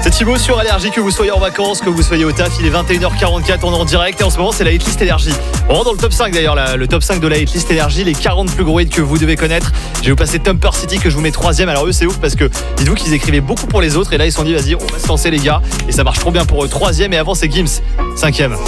C'est Thibaut sur Allergie, que vous soyez en vacances, que vous soyez au taf, il est 21h44, on est en direct et en ce moment c'est la hitlist Énergie. On rentre dans le top 5 d'ailleurs, le top 5 de la hitlist Énergie, les 40 plus gros hits que vous devez connaître. Je vais vous passer Thumper City que je vous mets 3ème. Alors eux c'est ouf parce que dites-vous qu'ils écrivaient beaucoup pour les autres et là ils se sont dit vas-y on va se lancer les gars et ça marche trop bien pour eux. 3ème et avant c'est Gims, 5ème.